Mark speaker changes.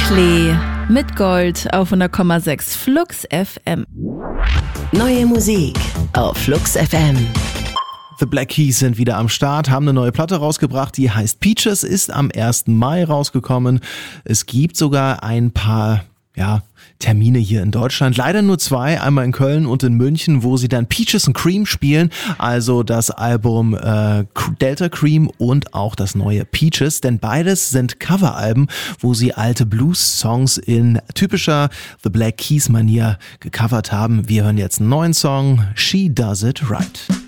Speaker 1: Klee mit Gold auf 100,6 Flux FM.
Speaker 2: Neue Musik auf Flux FM.
Speaker 3: The Black Keys sind wieder am Start, haben eine neue Platte rausgebracht, die heißt Peaches, ist am 1. Mai rausgekommen. Es gibt sogar ein paar Termine hier in Deutschland. Leider nur 2, einmal in Köln und in München, wo sie dann Peaches and Cream spielen, also das Album Delta Cream und auch das neue Peaches, denn beides sind Coveralben, wo sie alte Blues-Songs in typischer The Black Keys-Manier gecovert haben. Wir hören jetzt einen neuen Song, She Does It Right.